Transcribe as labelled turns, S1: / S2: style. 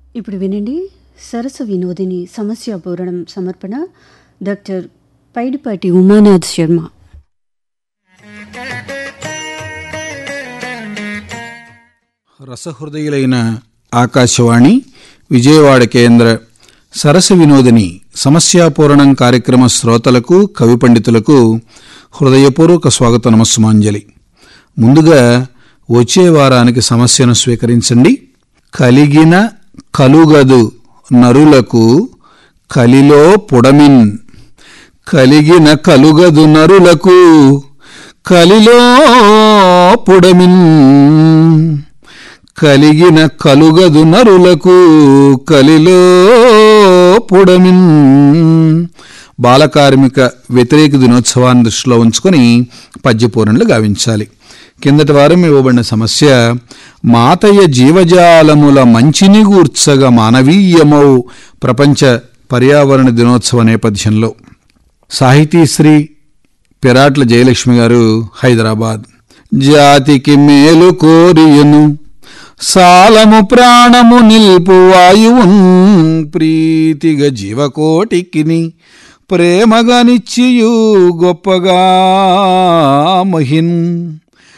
S1: ఇప్పుడు వినండి సరస వినోదిని సమస్య పూరణం సమర్పణ డాక్టర్ పైడిపాటి ఉమానాథ్ శర్మ.
S2: రసహృదయులైన ఆకాశవాణి విజయవాడ కేంద్ర సరస వినోదిని సమస్యాపూరణం కార్యక్రమ శ్రోతలకు కవి పండితులకు హృదయపూర్వక స్వాగత నమస్సుమాంజలి. ముందుగా వచ్చే వారానికి సమస్యను స్వీకరించండి. కలిగిన కలుగదు నరులకు కలిలో పుడమిన్. కలిగిన కలుగదు నరులకు కలిలో పుడమిన్. కలిగిన కలుగదు నరులకు కలిలో పుడమిన్. బాలకార్మిక వ్యతిరేక దినోత్సవాన్ని దృష్టిలో ఉంచుకొని పద్యపూరణలు గావించాలి. కిందటి వారం ఇవ్వబడిన సమస్య మాతయ్య జీవజాలముల మంచిని గూర్చగా మానవీయమౌ ప్రపంచ పర్యావరణ దినోత్సవ నేపథ్యంలో. సాహితీశ్రీ పెరాట్ల జయలక్ష్మి గారు, హైదరాబాద్. జాతికి మేలు కోరియును సాలము ప్రాణము నిల్పు వాయువున్ ప్రీతిగా జీవకోటికిని ప్రేమగా నిచ్చియు గొప్పగా మహిన్.